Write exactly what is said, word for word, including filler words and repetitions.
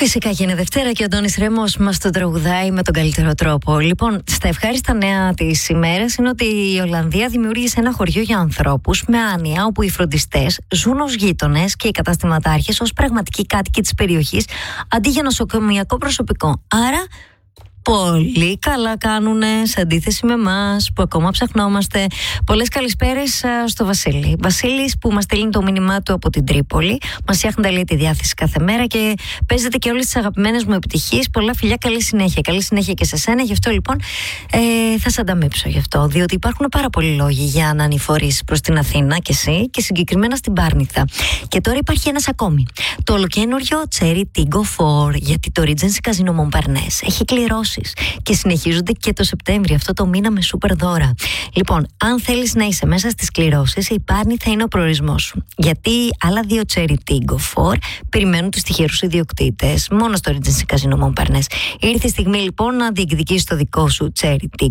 Φυσικά και είναι Δευτέρα και ο Αντώνης Ρέμος μας το τραγουδάει με τον καλύτερο τρόπο. Λοιπόν, στα ευχάριστα νέα της ημέρας είναι ότι η Ολλανδία δημιούργησε ένα χωριό για ανθρώπους με άνοια, όπου οι φροντιστές ζουν ως γείτονες και οι καταστηματάρχες ως πραγματικοί κάτοικοι της περιοχής αντί για νοσοκομιακό προσωπικό. Άρα, πολύ καλά κάνουνε, σε αντίθεση με εμάς που ακόμα ψαχνόμαστε. Πολλές καλησπέρες στο Βασίλη. Βασίλης που μας στέλνει το μήνυμά του από την Τρίπολη. Μας φτιάχνει λέει τη διάθεση κάθε μέρα και παίζετε και όλες τις αγαπημένες μου επιτυχίες. Πολλά φιλιά, καλή συνέχεια. Καλή συνέχεια και σε σένα. Γι' αυτό λοιπόν ε, θα σε ανταμείψω γι' αυτό. Διότι υπάρχουν πάρα πολλοί λόγοι για να ανηφορείς προς την Αθήνα και εσύ και συγκεκριμένα στην Πάρνηθα. Και τώρα υπάρχει ένας ακόμη. Το ολοκένουργιο Cherry Tingo φορ, γιατί το Regency Casino Montparnasse έχει κληρώσει και συνεχίζονται και το Σεπτέμβριο αυτό το μήνα με σούπερ δώρα. Λοιπόν, αν θέλεις να είσαι μέσα στις κληρώσεις, η Πάρνηθα είναι ο προορισμός σου. Γιατί άλλα δύο Cherry Tingo φορ περιμένουν τους τυχερούς ιδιοκτήτες μόνο στο Regency Casino Montparnasse. Ήρθε η στιγμή λοιπόν να διεκδικήσεις το δικό σου Cherry Tingo